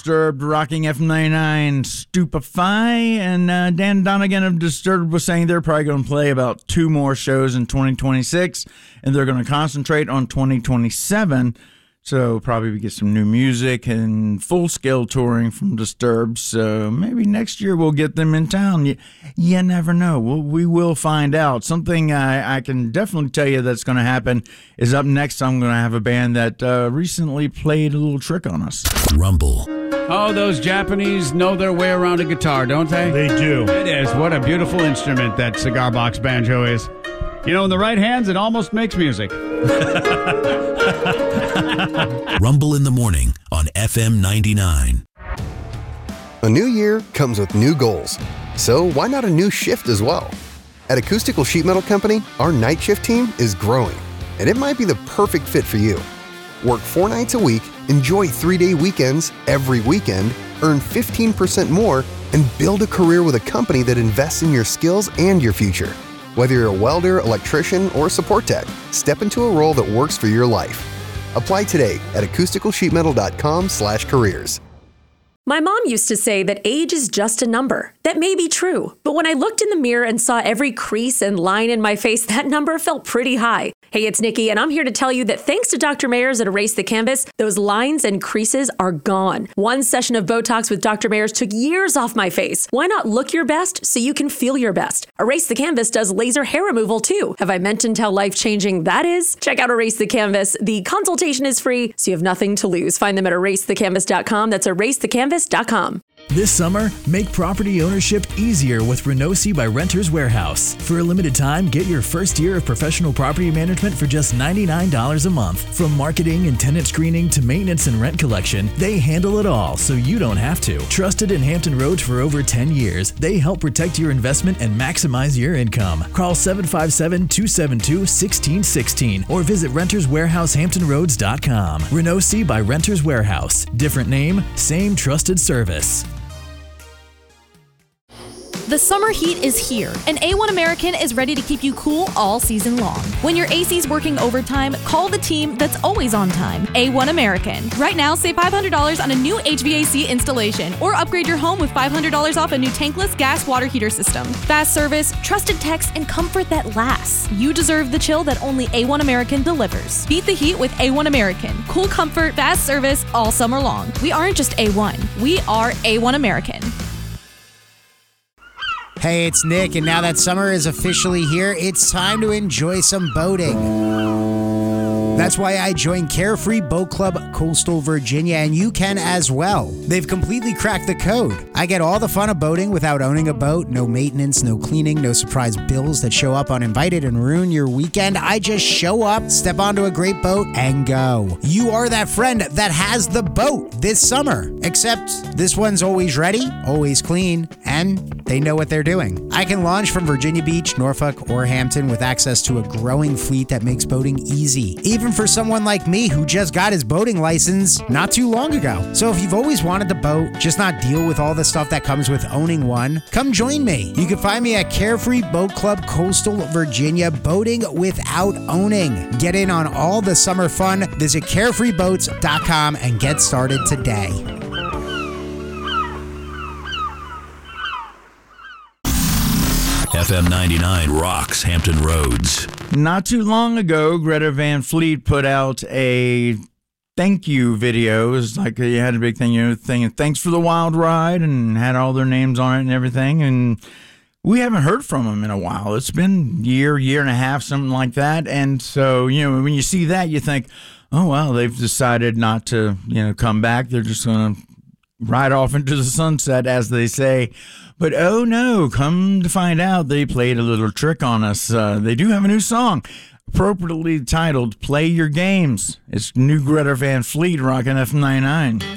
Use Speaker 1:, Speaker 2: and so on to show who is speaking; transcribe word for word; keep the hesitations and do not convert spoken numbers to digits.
Speaker 1: Disturbed, rocking F ninety-nine, Stupefy, and uh, Dan Donegan of Disturbed was saying they're probably going to play about two more shows in twenty twenty-six, and they're going to concentrate on twenty twenty-seven. So probably we get some new music and full-scale touring from Disturbed. So maybe next year we'll get them in town. You, you never know. We'll, we will find out. Something I, I can definitely tell you that's going to happen is up next. I'm going to have a band that uh, recently played a little trick on us.
Speaker 2: Rumble.
Speaker 3: Oh, those Japanese know their way around a guitar, don't they?
Speaker 4: They do.
Speaker 3: It is. What a beautiful instrument that cigar box banjo is. You know, in the right hands, it almost makes music.
Speaker 2: Rumble in the morning on F M ninety-nine.
Speaker 5: A new year comes with new goals. So why not a new shift as well? At Acoustical Sheet Metal Company, our night shift team is growing, and it might be the perfect fit for you. Work four nights a week, enjoy three-day weekends every weekend, earn fifteen percent more, and build a career with a company that invests in your skills and your future. Whether you're a welder, electrician, or support tech, step into a role that works for your life. Apply today at acoustical sheet metal dot com slash careers.
Speaker 6: My mom used to say that age is just a number. That may be true, but when I looked in the mirror and saw every crease and line in my face, that number felt pretty high. Hey, it's Nikki, and I'm here to tell you that thanks to Doctor Mayers at Erase the Canvas, those lines and creases are gone. One session of Botox with Doctor Mayers took years off my face. Why not look your best so you can feel your best? Erase the Canvas does laser hair removal too. Have I mentioned how life-changing that is? Check out Erase the Canvas. The consultation is free, so you have nothing to lose. Find them at erase the canvas dot com. That's erase the canvas dot com.
Speaker 7: This summer, make property ownership easier with Renosi by Renters Warehouse. For a limited time, get your first year of professional property management for just ninety-nine dollars a month. From marketing and tenant screening to maintenance and rent collection, they handle it all so you don't have to. Trusted in Hampton Roads for over ten years, they help protect your investment and maximize your income. Call seven five seven, two seven two, one six one six or visit renters warehouse hampton roads dot com. Renosi by Renters Warehouse. Different name, same trusted service.
Speaker 8: The summer heat is here, and A one American is ready to keep you cool all season long. When your A C's working overtime, call the team that's always on time. A one American. Right now, save five hundred dollars on a new H V A C installation, or upgrade your home with five hundred dollars off a new tankless gas water heater system. Fast service, trusted techs, and comfort that lasts. You deserve the chill that only A one American delivers. Beat the heat with A one American. Cool comfort, fast service, all summer long. We aren't just A one. We are A one American.
Speaker 9: Hey, it's Nick, and now that summer is officially here, it's time to enjoy some boating. That's why I joined Carefree Boat Club Coastal Virginia, and you can as well. They've completely cracked the code. I get all the fun of boating without owning a boat. No maintenance, no cleaning, no surprise bills that show up uninvited and ruin your weekend. I just show up, step onto a great boat, and go. You are that friend that has the boat this summer. Except this one's always ready, always clean, and they know what they're doing. I can launch from Virginia Beach, Norfolk, or Hampton with access to a growing fleet that makes boating easy. Even for someone like me who just got his boating license not too long ago. So if you've always wanted to boat, just not deal with all the stuff that comes with owning one, come join me. You can find me at Carefree Boat Club Coastal Virginia, boating without owning. Get in on all the summer fun. Visit carefree boats dot com and get started today.
Speaker 2: F M ninety-nine rocks Hampton Roads.
Speaker 1: Not too long ago, Greta Van Fleet put out a thank you video. It was like they had a big thing, you know, thing, and thanks for the wild ride, and had all their names on it and everything. And we haven't heard from them in a while. It's been a year, year and a half, something like that. And so, you know, when you see that, you think, oh, well, they've decided not to, you know, come back. They're just going to ride off into the sunset, as they say. But oh no, come to find out, they played a little trick on us. Uh, they do have a new song, appropriately titled Play Your Games. It's new Greta Van Fleet rocking F ninety-nine.